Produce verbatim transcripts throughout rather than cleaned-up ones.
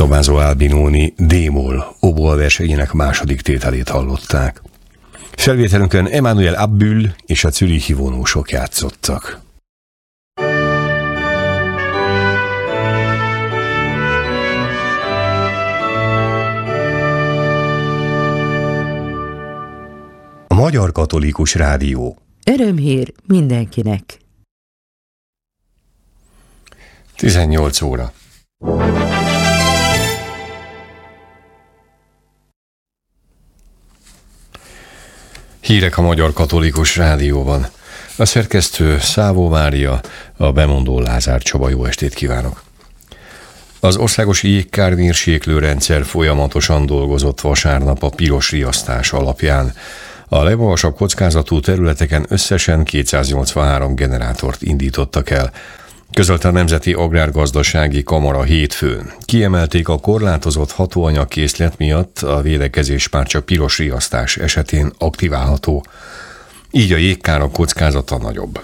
Tommaso Albinoni D-moll oboaversenyének második tételét hallották. Felvételünkön Emmanuel Abbül és a zürichi vonósok játszottak. A Magyar Katolikus Rádió. Örömhír mindenkinek. tizennyolc óra. Hírek a Magyar Katolikus Rádióban. A szerkesztő Szávó Mária, a bemondó Lázár Csaba. Jó estét kívánok! Az országos jégkármérséklő rendszer folyamatosan dolgozott vasárnap a piros riasztás alapján. A legmagasabb kockázatú területeken összesen kétszáznyolcvanhárom generátort indítottak el, közölte a Nemzeti Agrárgazdasági Kamara hétfőn. Kiemelték, a korlátozott hatóanyagkészlet miatt a védekezés már csak piros riasztás esetén aktiválható, így a jégkárok kockázata nagyobb.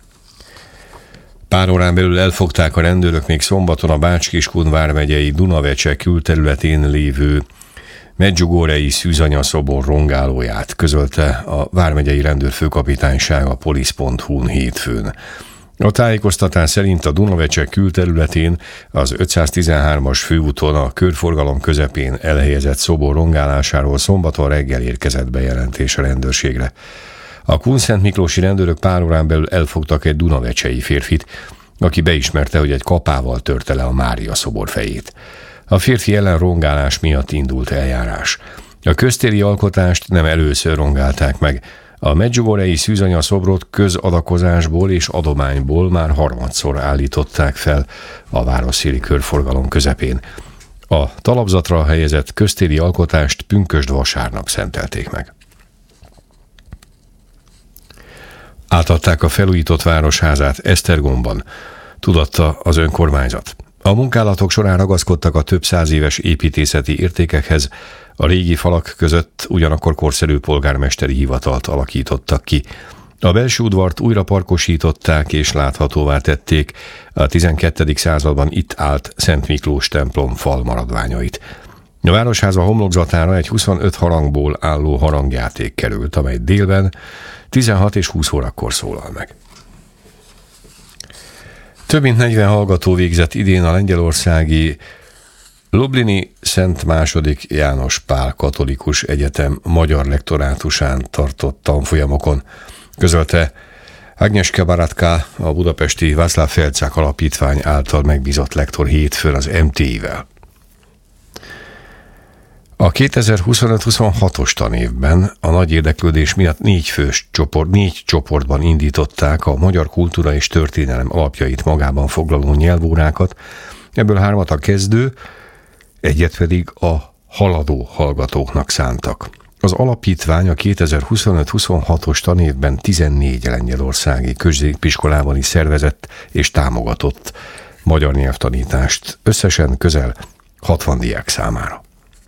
Pár órán belül elfogták a rendőrök még szombaton a Bács-Kiskun vármegyei Dunavecse külterületén lévő Medjugorjei szűzanyaszobor rongálóját, közölte a vármegyei rendőrfőkapitányság a polisz pont hu-n hétfőn. A tájékoztatás szerint a Dunavecse külterületén az ötszáztizenhármas főúton a körforgalom közepén elhelyezett szobor rongálásáról szombaton reggel érkezett bejelentés a rendőrségre. A kunszentmiklósi rendőrök pár órán belül elfogtak egy dunavecsei férfit, aki beismerte, hogy egy kapával törte le a Mária szobor fejét. A férfi ellen rongálás miatt indult eljárás. A köztéri alkotást nem először rongálták meg. A Medjugorjei szűzanyaszobrot közadakozásból és adományból már harmadszor állították fel a városszéli körforgalom közepén. A talapzatra helyezett köztéri alkotást pünkösd vasárnap szentelték meg. Átadták a felújított városházát Esztergomban, tudatta az önkormányzat. A munkálatok során ragaszkodtak a több száz éves építészeti értékekhez, a régi falak között ugyanakkor korszerű polgármesteri hivatalt alakítottak ki. A belső udvart újra parkosították és láthatóvá tették a tizenkettedik században itt állt Szent Miklós templom fal maradványait. A városháza homlokzatára egy huszonöt harangból álló harangjáték került, amely délben tizenhat és húsz órakor szólal meg. Több mint negyven hallgató végzett idén a lengyelországi Lublini Szent második János Pál Katolikus Egyetem magyar lektorátusán tartott tanfolyamokon, közölte Agnieszka Baratka, a budapesti Václav Felczak Alapítvány által megbízott lektor hétfőn az em té i-vel. A kétezer-huszonöt-huszonhatos tanévben a nagy érdeklődés miatt négy fős csoport, négy csoportban indították a magyar kultúra és történelem alapjait magában foglaló nyelvórákat, ebből hármat a kezdő, egyet pedig a haladó hallgatóknak szántak. Az alapítvány a kétezer-huszonöt-huszonhatos tanévben tizennégy lengyelországi középiskolában is szervezett és támogatott magyar nyelvtanítást, összesen közel hatvan diák számára.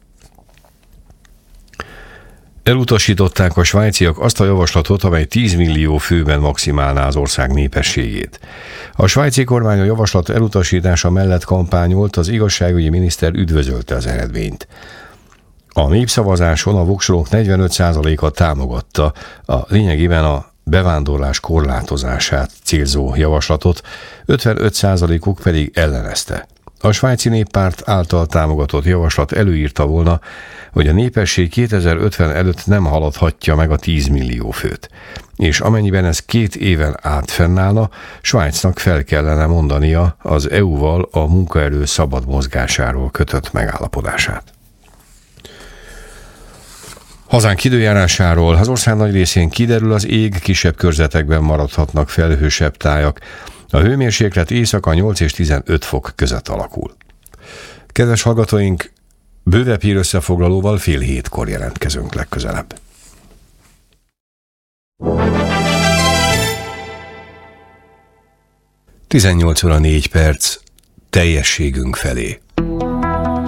Elutasították a svájciak azt a javaslatot, amely tíz millió főben maximálná az ország népességét. A svájci kormány a javaslat elutasítása mellett kampányolt, az igazságügyi miniszter üdvözölte az eredményt. A népszavazáson a voksolók negyvenöt százaléka támogatta a lényegében a bevándorlás korlátozását célzó javaslatot, ötvenöt százalékuk pedig ellenezte. A svájci néppárt által támogatott javaslat előírta volna, hogy a népesség kétezer-ötven előtt nem haladhatja meg a tíz millió főt, és amennyiben ez két éven át fennállna, Svájcnak fel kellene mondania az é u-val a munkaerő szabad mozgásáról kötött megállapodását. Hazánk időjárásáról: az ország nagy részén kiderül az ég, kisebb körzetekben maradhatnak felhősebb tájak. A hőmérséklet éjszaka nyolc és tizenöt fok között alakul. Kedves hallgatóink, bővebb hír összefoglalóval fél hétkor jelentkezünk legközelebb. tizennyolc óra négy perc, teljességünk felé.